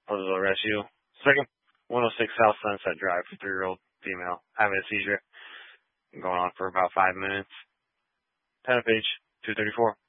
Hillsville Rescue. Second, 106 South Sunset Drive, 3-year-old female, having a seizure, going on for about 5 minutes. Title page 234.